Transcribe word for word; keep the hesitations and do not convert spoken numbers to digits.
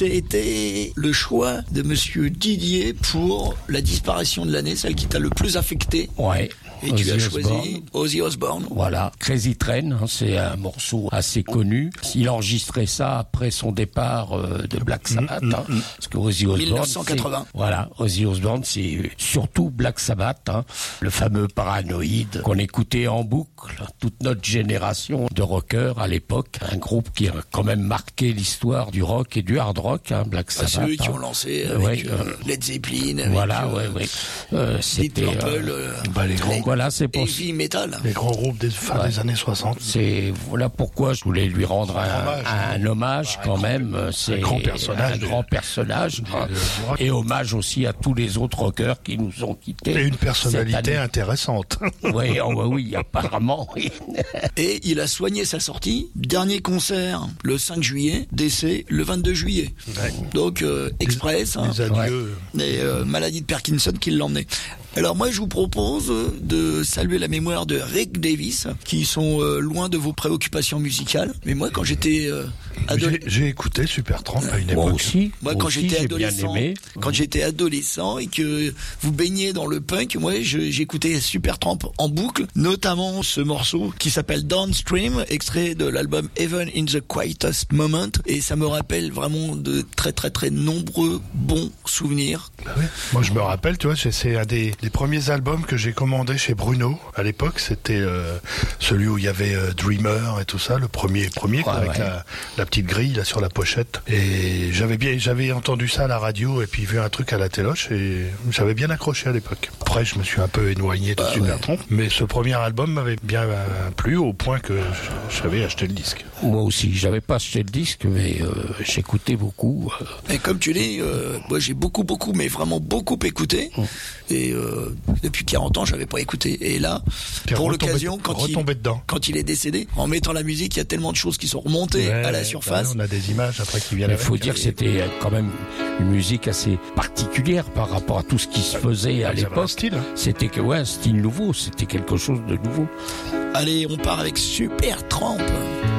C'était le choix de Monsieur Didier pour la disparition de l'année, celle qui t'a le plus affecté. Ouais. Et Ozzy tu as choisi Osbourne. Ozzy Osbourne. Voilà, Crazy Train, hein, c'est un morceau assez connu. Il a enregistré ça après son départ euh, de Black Sabbath, hein, parce que Ozzy Osbourne, mille neuf cent quatre-vingts. c'est- voilà, Ozzy Osbourne, c'est surtout Black Sabbath, hein, le fameux Paranoid qu'on écoutait en boucle, toute notre génération de rockers à l'époque, un groupe qui a quand même marqué l'histoire du rock et du hard rock, hein, Black Ah, Sabbath. ceux qui hein. ont lancé Euh, avec ouais, euh, euh, Led Zeppelin, avec Voilà, euh, ouais, ouais. Euh, Deep c'était Purple, euh, euh, Bah, les grands, voilà, c'est pour heavy metal. les grands groupes des fin Ouais. des années soixante. C'est voilà pourquoi je voulais lui rendre un, hommage, un hommage un quand grand- même. C'est grand personnage un de- grand personnage. de- du rock. Et hommage aussi à tous les autres rockers qui nous ont quittés. Et une personnalité cette année. intéressante. Oui, oh, bah oui, apparemment. Oui. Et il a soigné sa sortie. Dernier concert le cinq juillet, décès le vingt-deux juillet. Ouais. Donc euh, express. hein. Les adieux. Et euh, maladie de Parkinson qui l'emmenait. Alors moi je vous propose euh, de saluer la mémoire de Rick Davis, qui sont euh, loin de vos préoccupations musicales. Mais moi quand j'étais euh, ado- J'ai j'ai écouté Supertramp à une Moi époque. aussi. moi moi quand aussi, j'étais j'ai bien adolescent, aimé. quand j'étais adolescent et que vous baignez dans le punk, moi je- j'écoutais Supertramp en boucle, notamment ce morceau qui s'appelle Downstream, extrait de l'album Even in the Quietest Moment, et ça me rappelle vraiment de très très très nombreux bons souvenirs. Bah oui. Moi, je me rappelle, tu vois, c'est- c'est un des, des premiers albums que j'ai commandé chez Bruno. À l'époque, c'était euh, celui où il y avait euh, Dreamer et tout ça, le premier, premier quoi, Ouais, avec ouais. la, la petite grille là sur la pochette. Et j'avais bien, j'avais entendu ça à la radio et puis vu un truc à la téloche et j'avais bien accroché à l'époque. Après, je me suis un peu éloigné de Ah, Supertramp, mais ce premier album m'avait bien euh, plu au point que je- j'avais acheté le disque. Moi aussi, j'avais pas acheté le disque, mais euh, j'écoutais beaucoup. euh. Et comme tu dis, euh, moi j'ai beaucoup beaucoup, mais vraiment beaucoup écouté. Et euh, depuis quarante ans, j'avais pas écouté. Et là, Puis pour retomber- l'occasion, quand il, retomber dedans. quand il est décédé, en mettant la musique, il y a tellement de choses qui sont remontées Ouais, à la ouais, surface. on a des images après qui viennent Il avec. faut dire que c'était euh, quand même une musique assez particulière par rapport à tout ce qui se faisait à Ils avaient un l'époque. style, hein. C'était que ouais, un style nouveau, c'était quelque chose de nouveau. Allez, on part avec Supertramp.